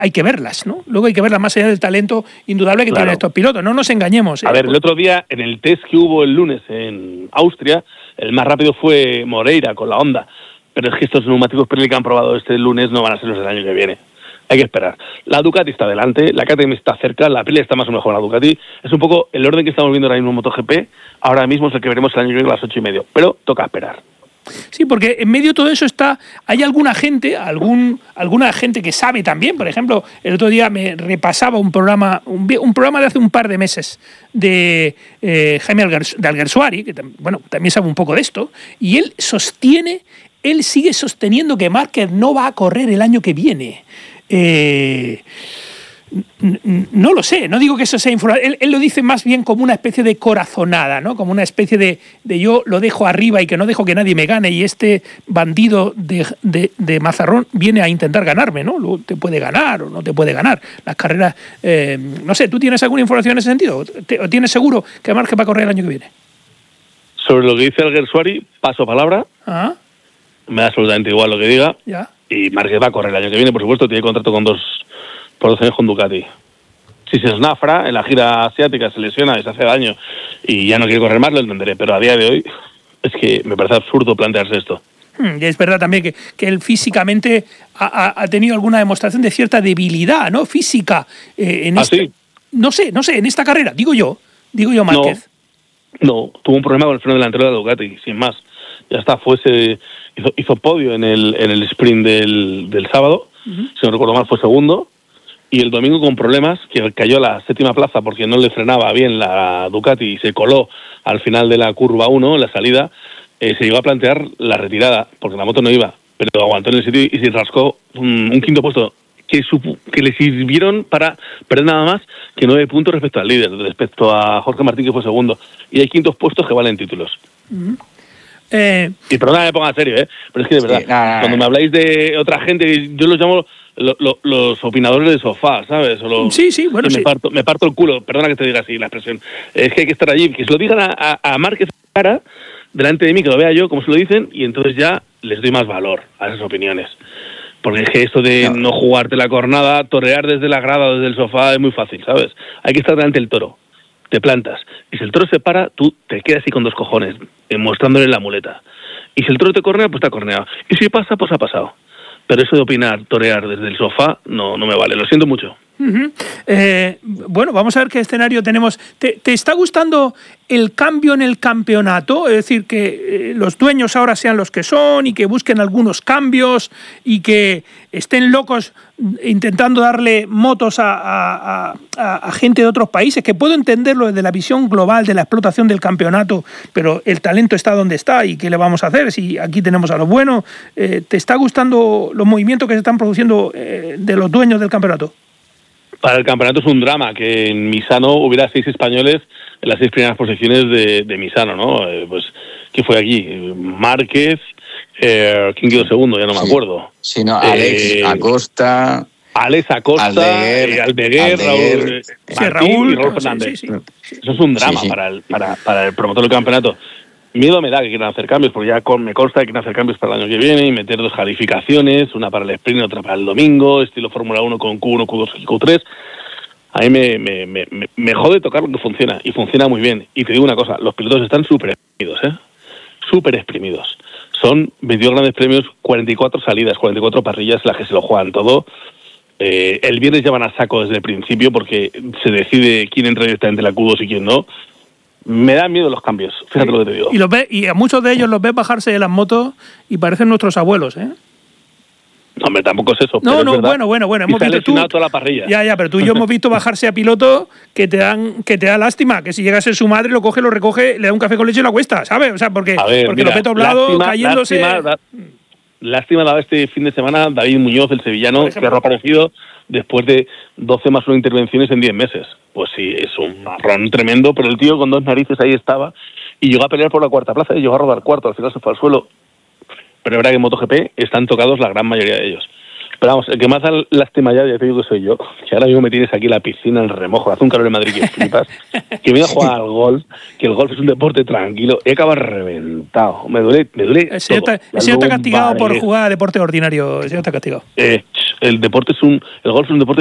hay que verlas, ¿no? Luego hay que verlas más allá del talento indudable que tienen estos pilotos. No nos engañemos. A ver, el otro día, en el test que hubo el lunes en Austria, el más rápido fue Moreira con la Honda. Pero es que estos neumáticos Pirelli que han probado este lunes no van a ser los del año que viene. Hay que esperar. La Ducati está delante, la KTM está cerca, la Pirelli está más o menos con la Ducati. Es un poco el orden que estamos viendo ahora mismo en MotoGP. Ahora mismo es el que veremos el año que viene a las 8:30. Pero toca esperar. Sí, porque en medio de todo eso hay alguna gente, alguna gente que sabe también. Por ejemplo, el otro día me repasaba un programa de hace un par de meses de Jaime de Alguersuari, que también sabe un poco de esto, y él sigue sosteniendo que Márquez no va a correr el año que viene. No lo sé, no digo que eso sea información. Él lo dice más bien como una especie de corazonada, ¿no? Como una especie de yo lo dejo arriba y que no dejo que nadie me gane, y este bandido de Mazarrón viene a intentar ganarme, ¿no? Luego te puede ganar o no te puede ganar. Las carreras, no sé, ¿tú tienes alguna información en ese sentido? ¿O tienes seguro que Márquez va a correr el año que viene? Sobre lo que dice Alguersuari, paso palabra. ¿Ah? Me da absolutamente igual lo que diga. Ya. Y Márquez va a correr el año que viene, por supuesto, tiene contrato por 2 años con Ducati. Si se esnafra en la gira asiática, se lesiona y se hace daño y ya no quiere correr más, lo entenderé. Pero a día de hoy es que me parece absurdo plantearse esto. Y es verdad también que él físicamente ha tenido alguna demostración de cierta debilidad, ¿no? Física. ¿Sí? No sé, en esta carrera, digo yo Márquez. No, tuvo un problema con el freno delantero de la Ducati, sin más. Ya está, hizo podio en el sprint del sábado, si no recuerdo mal fue segundo, y el domingo con problemas, que cayó a la 7ª plaza porque no le frenaba bien la Ducati y se coló al final de la curva 1, en la salida, se llegó a plantear la retirada, porque la moto no iba, pero aguantó en el sitio y se rascó un quinto puesto, que le sirvieron para perder nada más que 9 puntos respecto al líder, respecto a Jorge Martín, que fue segundo. Y hay quintos puestos que valen títulos. Y perdona que me ponga en serio, pero es que de verdad, cuando me habláis de otra gente, yo los llamo los opinadores de sofá, ¿sabes? Bueno, sí. Me parto el culo, perdona que te diga así la expresión. Es que hay que estar allí, que se lo digan a Márquez cara delante de mí, que lo vea yo, como se lo dicen, y entonces ya les doy más valor a esas opiniones. Porque es que esto de no jugarte la cornada, torear desde la grada o desde el sofá es muy fácil, ¿sabes? Hay que estar delante del toro. Te plantas. Y si el toro se para, tú te quedas así con 2 cojones, mostrándole la muleta. Y si el toro te cornea, pues te ha corneado. Y si pasa, pues ha pasado. Pero eso de opinar, torear desde el sofá, no me vale. Lo siento mucho. Bueno, vamos a ver qué escenario tenemos. ¿Te está gustando el cambio en el campeonato? Es decir, que los dueños ahora sean los que son y que busquen algunos cambios y que estén locos intentando darle motos a gente de otros países, que puedo entenderlo desde la visión global de la explotación del campeonato, pero el talento está donde está y ¿qué le vamos a hacer si aquí tenemos a los buenos? ¿Te está gustando los movimientos que se están produciendo de los dueños del campeonato? Para el campeonato es un drama que en Misano hubiera 6 españoles en las 6 primeras posiciones de Misano, ¿no? Pues, ¿qué fue aquí? Márquez, ¿quién quedó segundo? Ya no me acuerdo. Sí, no, Alex Acosta, Aldeguer, Raúl y Raúl Fernández. Sí. Eso es un drama para el promotor del campeonato. Miedo me da que quieran hacer cambios, porque ya me consta que quieren hacer cambios para el año que viene y meter 2 calificaciones, una para el sprint y otra para el domingo, estilo Fórmula 1 con Q1, Q2 y Q3. A mí me jode tocar lo que funciona, y funciona muy bien. Y te digo una cosa, los pilotos están súper exprimidos, súper exprimidos. Son 22 grandes premios, 44 salidas, 44 parrillas en las que se lo juegan todo. El viernes ya van a saco desde el principio porque se decide quién entra directamente en la Q2 y quién no. Me dan miedo los cambios, fíjate lo que te digo. Y a muchos de ellos los ves bajarse de las motos y parecen nuestros abuelos, Hombre, tampoco es eso. No, pero es bueno. Hemos visto toda la parrilla. Ya, pero tú y yo hemos visto bajarse a pilotos que te da lástima, que si llega a ser su madre, lo coge, lo recoge, le da un café con leche y lo acuesta, ¿sabes? O sea, porque lo ve doblado, cayéndose. Lástima daba este fin de semana David Muñoz, el sevillano, que ha reaparecido después de 12 más 1 intervenciones en 10 meses. Pues sí, es un marrón tremendo, pero el tío con 2 narices ahí estaba y llegó a pelear por la 4ª plaza y llegó a rodar 4º, al final se fue al suelo. Pero es verdad que en MotoGP están tocados la gran mayoría de ellos. Pero vamos, el que más da lástima ya te digo que soy yo, que ahora mismo me tienes aquí en la piscina en remojo, hace un calor en Madrid que flipas, que voy a jugar al golf, que el golf es un deporte tranquilo, he acabado reventado, me duele el señor todo. está castigado por jugar a deporte ordinario, el señor está castigado. el golf es un deporte